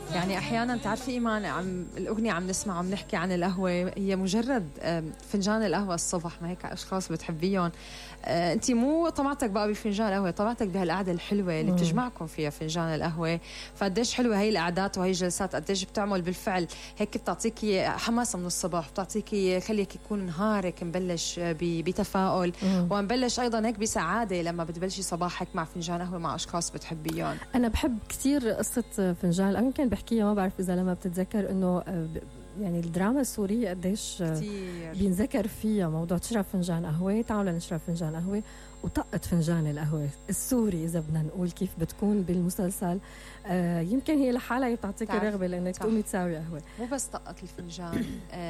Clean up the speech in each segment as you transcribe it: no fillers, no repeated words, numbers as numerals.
يعني أحياناً تعرفي إيمان، الأغنية عم نسمع عم نحكي عن القهوة، هي مجرد فنجان القهوة الصبح، ما هيك أشخاص بتحبيهم. أنت مو طمعتك بقى بفنجان القهوة، طمعتك بهالقعدة الحلوة اللي بتجمعكم فيها فنجان القهوة. فقديش حلوة هي القعدات وهي الجلسات، قديش بتعمل بالفعل هيك، بتعطيكي حماسة من الصباح، بتعطيكي خليك يكون نهارك مبلش بتفاؤل، ومبلش أيضاً هيك بسعادة لما بتبلشي صباحك مع فنجان قهوة مع أشخاص بتحبيهم. أنا بحب كتير قصة فنجان القهوة، يمكن بحكيها ما بعرف إذا لما بتتذكر إنه يعني الدراما السورية قديش بينذكر فيها موضوع تشرب فنجان قهوة، تعالوا نشرب فنجان قهوة، وطقت فنجان القهوة السوري إذا بدنا نقول كيف بتكون بالمسلسل. يمكن هي لحالها بتعطيك الرغبة لأنك تقومي تساوي قهوة. مو بس طقت الفنجان،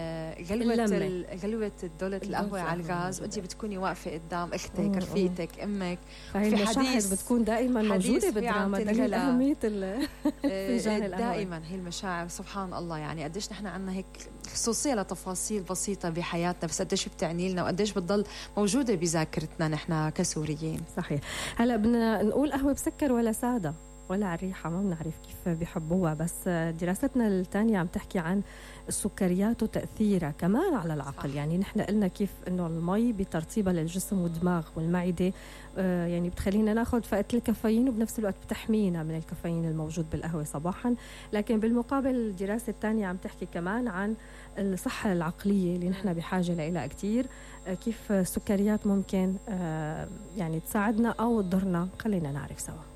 غلوة الدولة القهوة على الغاز، وأنت بتكوني واقفة قدام أختك، رفيقتك، أمك، فهي المشاعر بتكون دائما موجودة بالدراما، دليل أهمية فنجان القهوة. دائما هي المشاعر، سبحان الله. يعني قديش نحن عنا هيك خصوصية لتفاصيل بسيطة بحياتنا، بس قديش بتعني لنا وقديش بتضل موجودة بذاكرتنا نحن كسوريين. صحيح. هلا بدنا نقول قهوة بسكر ولا سادة ولا على الريحة، ما بنعرف كيف بيحبوها، بس دراستنا الثانية عم تحكي عن السكريات وتأثيرها كمان على العقل. يعني نحن قلنا كيف إنه المي بترطيبها للجسم والدماغ والمعدة، يعني بتخلينا ناخذ فائدة الكافيين، وبنفس الوقت بتحمينا من الكافيين الموجود بالقهوة صباحا. لكن بالمقابل الدراسة الثانية عم تحكي كمان عن الصحة العقلية اللي نحن بحاجة لها كتير، كيف السكريات ممكن يعني تساعدنا أو تضرنا. خلينا نعرف سوا.